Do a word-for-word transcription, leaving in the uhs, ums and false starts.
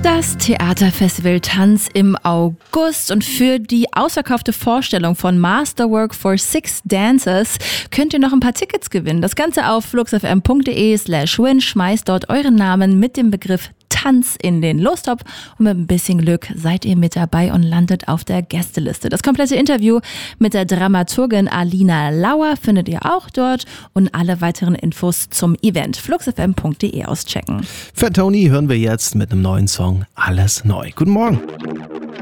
Das Theaterfestival Tanz im August und für die ausverkaufte Vorstellung von Masterwork for Six Dancers könnt ihr noch ein paar Tickets gewinnen. Das Ganze auf fluxfm.de slash win. Schmeißt dort euren Namen mit dem Begriff Tanz in den Lostopf und mit ein bisschen Glück seid ihr mit dabei und landet auf der Gästeliste. Das komplette Interview mit der Dramaturgin Alina Lauer findet ihr auch dort und alle weiteren Infos zum Event fluxfm.de auschecken. Fat Tony hören wir jetzt mit einem neuen Song Alles neu. Guten Morgen.